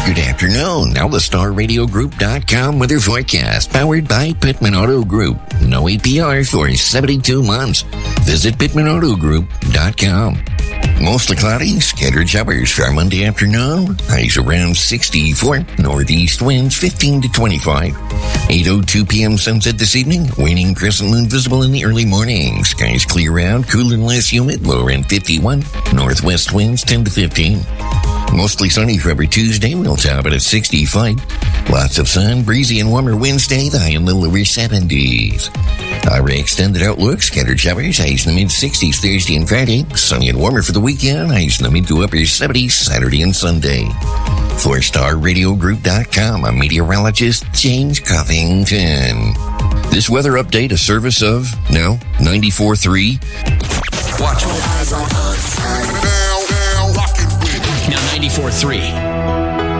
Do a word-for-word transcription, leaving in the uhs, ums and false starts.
Good afternoon. Now the Star Radio Group dot com weather forecast, powered by Pittman Auto Group. No A P R for seventy-two months. Visit Pittman Auto Group dot com. Mostly cloudy, scattered showers for our Monday afternoon. Highs around sixty-four. Northeast winds fifteen to twenty-five. eight oh two p.m. sunset this evening. Waning crescent moon visible in the early morning. Skies clear out, cool and less humid. Low around fifty-one. Northwest winds ten to fifteen. Mostly sunny for every Tuesday. We'll top it at sixty-five. Lots of sun, breezy and warmer Wednesday. The high in the lower seventies. Our extended outlook, scattered showers, highs in the mid-sixties Thursday and Friday. Sunny and warmer for the weekend, highs in the mid to upper seventies Saturday and Sunday. For Star Radio Group dot com, I'm meteorologist James Covington. This weather update, a service of, no, ninety-four point three. Watch me. Now ninety-four point three.